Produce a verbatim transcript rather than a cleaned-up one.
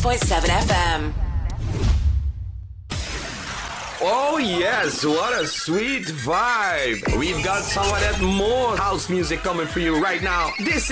point seven F M. Oh yes, what a sweet vibe. We've got some of that more house music coming for you right now. This